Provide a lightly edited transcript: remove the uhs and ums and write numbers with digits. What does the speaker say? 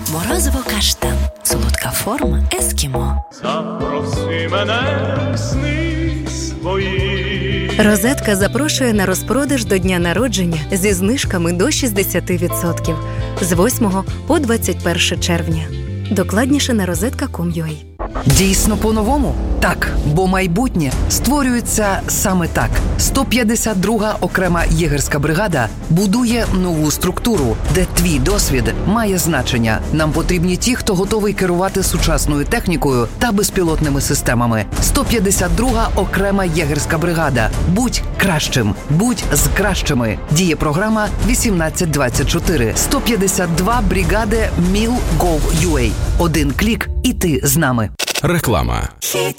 Морозиво каштан. Солодка форма ескімо. Запроси мене в сни свої. Розетка запрошує на розпродаж до дня народження зі знижками до 60% з 8 по 21 червня. Докладніше на rozetka.com.ua. Дійсно по-новому? Так, бо майбутнє створюється саме так. 152-га окрема єгерська бригада будує нову структуру, де твій досвід має значення. Нам потрібні ті, хто готовий керувати сучасною технікою та безпілотними системами. 152-га окрема єгерська бригада. Будь кращим. Будь з кращими. Діє програма 1824. 152 бригади Mil.gov.ua. Один клік і ти з нами. Реклама. Хіт